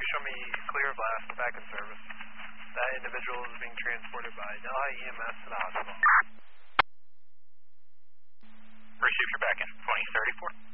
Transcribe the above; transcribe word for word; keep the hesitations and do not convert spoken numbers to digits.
you show me clear of last, back in service. That individual is being transported by Delhi E M S to the hospital. Receive your back in, twenty thirty-four.